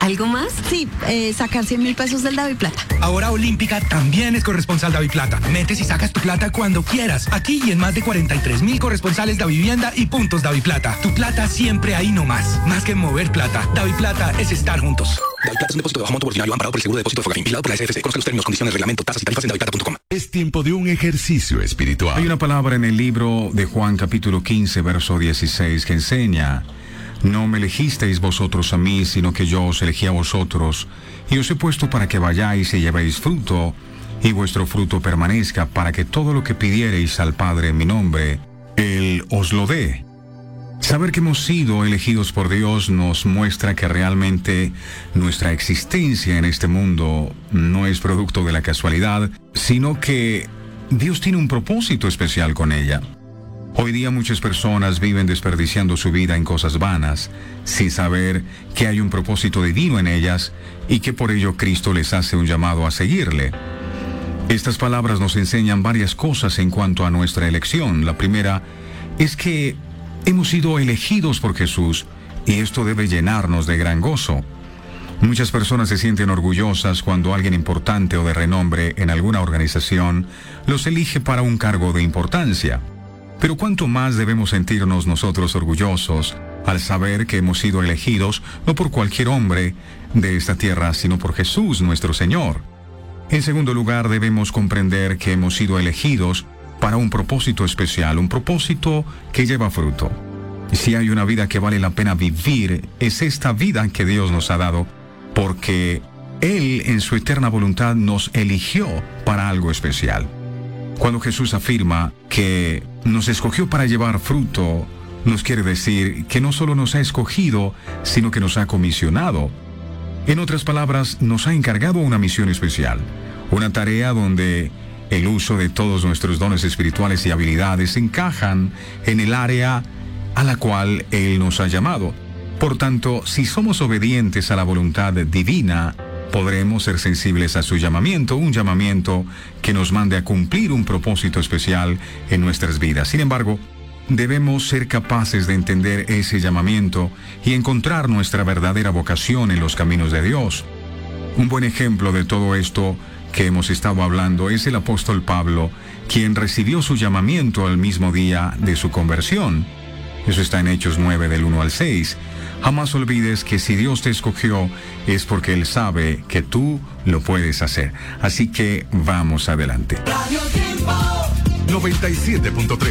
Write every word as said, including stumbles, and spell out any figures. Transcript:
¿Algo más? Sí, eh, sacar cien mil pesos del DaviPlata. Ahora Olímpica también es corresponsal DaviPlata. Metes y sacas tu plata cuando quieras. Aquí y en más de cuarenta y tres mil corresponsales Davivienda y puntos DaviPlata. Tu plata siempre ahí nomás. Más que mover plata. DaviPlata es estar juntos. DaviPlata es un depósito de bajo monto ordinario amparado por el seguro de depósito de Fogafín, vigilado por la S F C. Conozca los términos, condiciones, reglamento, tasas y tarifas en daviplata punto com. Es tiempo de un ejercicio espiritual. Hay una palabra en el libro de Juan capítulo quince, verso dieciséis, que enseña: no me elegisteis vosotros a mí, sino que yo os elegí a vosotros, y os he puesto para que vayáis y llevéis fruto, y vuestro fruto permanezca, para que todo lo que pidiereis al Padre en mi nombre, Él os lo dé. Saber que hemos sido elegidos por Dios nos muestra que realmente nuestra existencia en este mundo no es producto de la casualidad, sino que Dios tiene un propósito especial con ella. Hoy día muchas personas viven desperdiciando su vida en cosas vanas, sin saber que hay un propósito divino en ellas y que por ello Cristo les hace un llamado a seguirle. Estas palabras nos enseñan varias cosas en cuanto a nuestra elección. La primera es que hemos sido elegidos por Jesús y esto debe llenarnos de gran gozo. Muchas personas se sienten orgullosas cuando alguien importante o de renombre en alguna organización los elige para un cargo de importancia. Pero cuánto más debemos sentirnos nosotros orgullosos al saber que hemos sido elegidos no por cualquier hombre de esta tierra, sino por Jesús nuestro Señor. En segundo lugar, debemos comprender que hemos sido elegidos para un propósito especial, un propósito que lleva fruto. Si hay una vida que vale la pena vivir, es esta vida que Dios nos ha dado, porque Él en su eterna voluntad nos eligió para algo especial. Cuando Jesús afirma que nos escogió para llevar fruto, nos quiere decir que no solo nos ha escogido, sino que nos ha comisionado. En otras palabras, nos ha encargado una misión especial, una tarea donde el uso de todos nuestros dones espirituales y habilidades encajan en el área a la cual Él nos ha llamado. Por tanto, si somos obedientes a la voluntad divina, podremos ser sensibles a su llamamiento, un llamamiento que nos mande a cumplir un propósito especial en nuestras vidas. Sin embargo, debemos ser capaces de entender ese llamamiento y encontrar nuestra verdadera vocación en los caminos de Dios. Un buen ejemplo de todo esto que hemos estado hablando es el apóstol Pablo, quien recibió su llamamiento al mismo día de su conversión. Eso está en Hechos nueve del uno al seis. Jamás olvides que si Dios te escogió es porque Él sabe que tú lo puedes hacer. Así que vamos adelante. noventa y siete punto tres